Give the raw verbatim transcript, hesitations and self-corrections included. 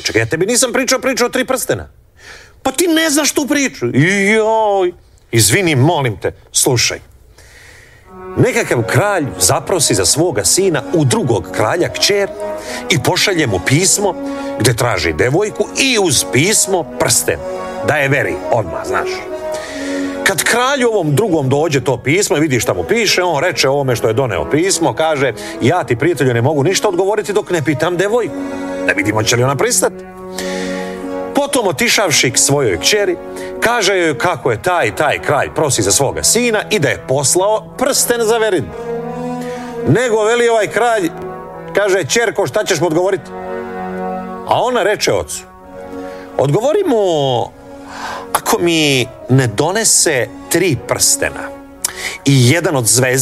Čekaj, ja tebi nisam pričao priču o tri prstena. Pa ti ne znaš tu priču. Joj. Izvini, molim te, slušaj. Nekakav kralj zaprosi za svoga sina u drugog kralja kćer i pošalje mu pismo gdje traži devojku i uz pismo prsten. Da je veri, odmah, znaš. Kad kralju ovom drugom dođe to pismo i vidi šta mu piše, on reče ovome što je doneo pismo, kaže, ja ti, prijatelju, ne mogu ništa odgovoriti dok ne pitam devojku. Da vidimo će li ona pristati. Potom, otišavši k svojoj kćeri, kaže joj kako je taj taj kralj prosi za svoga sina i da je poslao prsten za verin. Nego veli ovaj kralj, kaže, ćerko, šta ćeš mu odgovoriti? A ona reče ocu, odgovori mu, ako mi ne donese tri prstena i jedan od zvezda